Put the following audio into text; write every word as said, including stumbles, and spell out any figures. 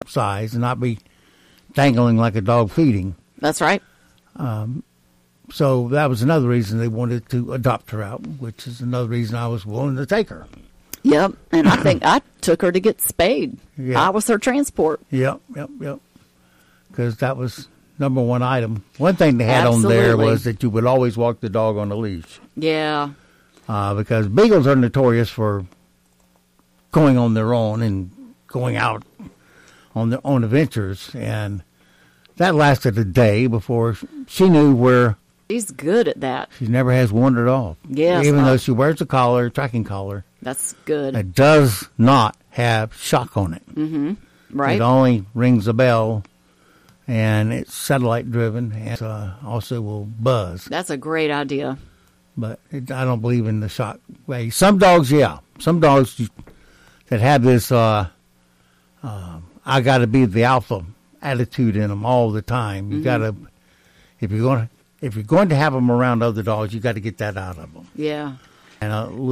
size and not be dangling like a dog feeding. That's right. Um, so that was another reason they wanted to adopt her out, which is another reason I was willing to take her. Yep, and I think I took her to get spayed. Yeah. I was her transport. Yep, yep, yep. Because that was number one item. One thing they had Absolutely. on there was that you would always walk the dog on a leash. Yeah. Uh, because beagles are notorious for going on their own and going out on their own adventures, and that lasted a day before she knew where. She's good at that. She never has wandered off. Yes, even uh, though she wears a collar, tracking collar. That's good. It does not have shock on it. Mm-hmm. Right. It only rings a bell, and it's satellite driven, and uh, also will buzz. That's a great idea. But it, I don't believe in the shock way. Some dogs, yeah. Some dogs that have this, uh, uh, I got to be the alpha attitude in them all the time. You mm-hmm. got to, if you're going to, if you're going to have them around other dogs, you got to get that out of them. Yeah. And uh,